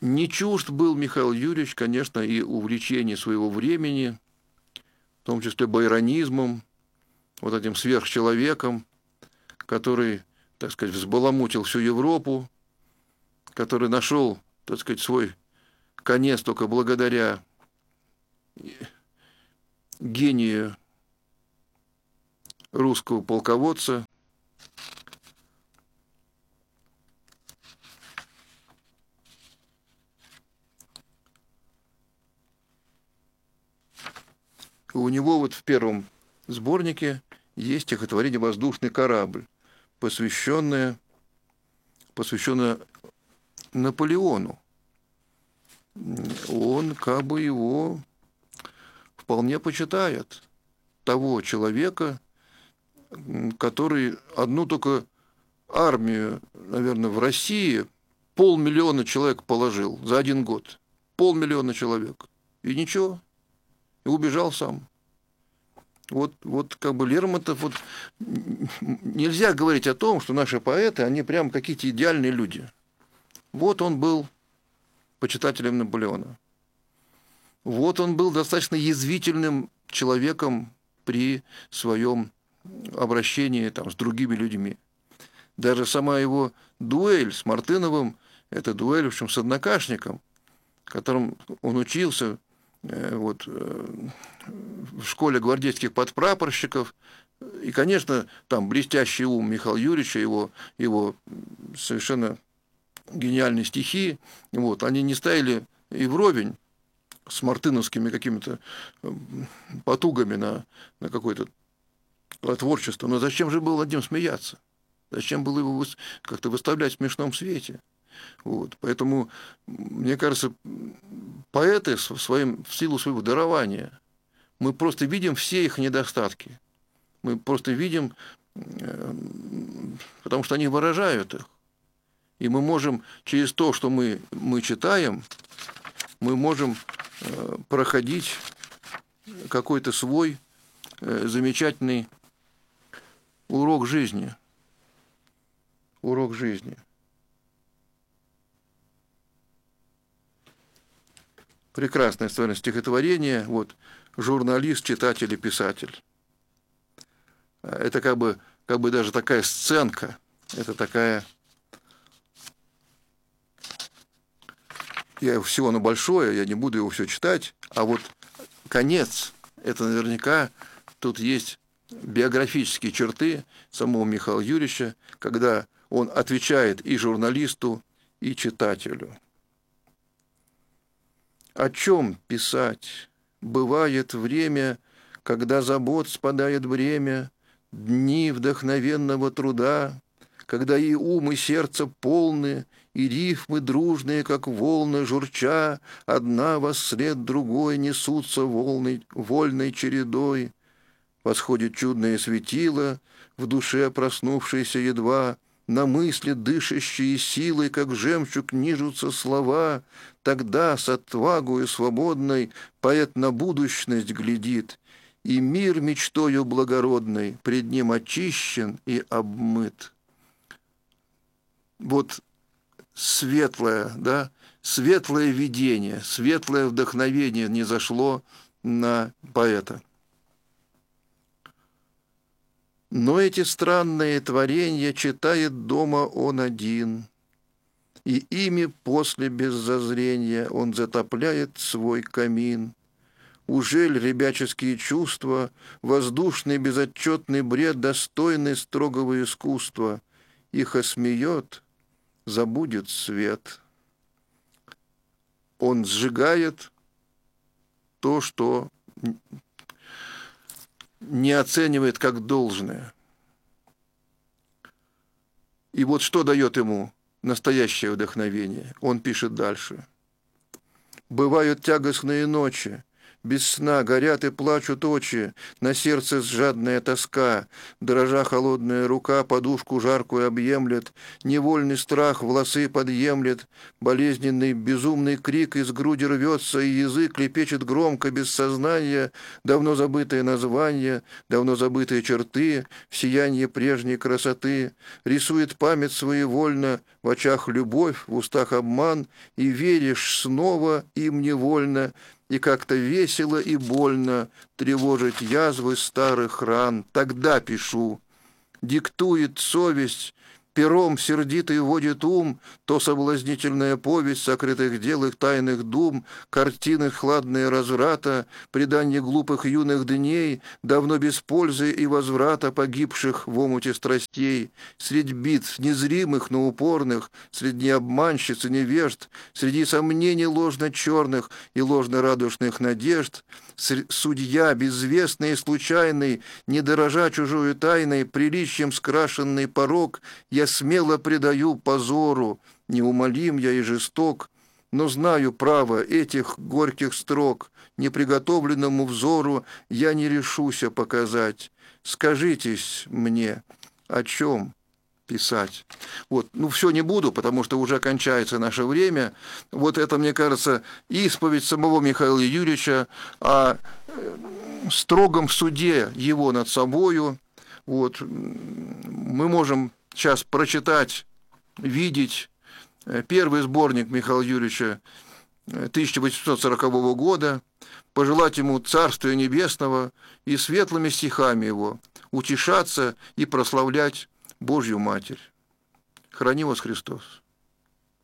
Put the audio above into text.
Не чужд был Михаил Юрьевич, конечно, и увлечений своего времени, в том числе байронизмом, вот этим сверхчеловеком, который, так сказать, взбаламутил всю Европу, который нашел, так сказать, свой конец только благодаря гению русского полководца. У него вот в первом сборнике есть стихотворение «Воздушный корабль», посвященное Наполеону. Он как бы его вполне почитает, того человека, который одну только армию, наверное, в России 500 000 человек положил за 1 год. 500 000 человек. И ничего. И убежал сам. Вот как бы Лермонтов, вот нельзя говорить о том, что наши поэты, они прям какие-то идеальные люди. Вот он был почитателем Наполеона. Вот он был достаточно язвительным человеком при своем обращении там, с другими людьми. Даже сама его дуэль с Мартыновым, это дуэль, в общем, с однокашником, которым он учился в школе гвардейских подпрапорщиков. И, конечно, там блестящий ум Михаила Юрьевича, его совершенно гениальные стихи, вот, они не стояли и вровень с мартыновскими какими-то потугами на какое-то творчество. Но зачем же было над ним смеяться? Зачем было его как-то выставлять в смешном свете? Вот. Поэтому, мне кажется, поэты в силу своего дарования, мы просто видим все их недостатки. Мы просто видим, потому что они выражают их. И мы можем через то, что мы читаем, мы можем проходить какой-то свой замечательный урок жизни. Урок жизни. Прекрасное стихотворение. Вот, журналист, читатель и писатель. Это как бы даже такая сценка. Это такая... Всего оно большое, я не буду его все читать. А вот конец, это наверняка тут есть биографические черты самого Михаила Юрьевича, когда он отвечает и журналисту, и читателю. О чем писать? Бывает время, когда забот спадает бремя, дни вдохновенного труда, когда и ум, и сердце полны, и рифмы дружные, как волны, журча, одна восслед другой несутся вольной чередой. Восходит чудное светило, в душе проснувшейся едва, на мысли дышащие силой, как жемчуг, нижутся слова. Тогда с отвагою свободной поэт на будущность глядит, и мир мечтою благородной пред ним очищен и обмыт. Вот светлое, да, светлое видение, светлое вдохновение низошло на поэта. Но эти странные творения читает дома он один, и ими после без зазрения он затопляет свой камин. Ужель ребяческие чувства, воздушный безотчетный бред, достойный строгого искусства, их осмеет, забудет свет. Он сжигает то, что не оценивает как должное. И вот что дает ему настоящее вдохновение. Он пишет дальше. «Бывают тягостные ночи, без сна горят и плачут очи, на сердце жадная тоска, дрожа холодная рука подушку жаркую объемлет, невольный страх волосы подъемлет, болезненный безумный крик из груди рвется, и язык лепечет громко без сознания, давно забытые названия, давно забытые черты, в сиянии прежней красоты, рисует память своевольно, в очах любовь, в устах обман, и веришь снова им невольно, и как-то весело и больно тревожить язвы старых ран. Тогда пишу, диктует совесть, пером сердитый водит ум, то соблазнительная повесть сокрытых дел их тайных дум, картины хладные разврата, предания глупых юных дней, давно без пользы и возврата погибших в омуте страстей, средь битв незримых, но упорных, среди обманщиц и невежд, среди сомнений ложно-черных и ложно-радушных надежд, судья, безвестный и случайный, не дорожа чужою тайной, приличием скрашенный порок, я смело предаю позору, неумолим я и жесток, но знаю право этих горьких строк, неприготовленному взору я не решуся показать. Скажитесь мне, о чем писать. Вот, ну, все не буду, потому что уже кончается наше время. Вот это, мне кажется, исповедь самого Михаила Юрьевича о строгом суде его над собою. Вот, мы можем сейчас прочитать, видеть первый сборник Михаила Юрьевича 1840 года, пожелать ему Царствия Небесного и светлыми стихами его утешаться и прославлять Божью Матерь. Храни вас Христос!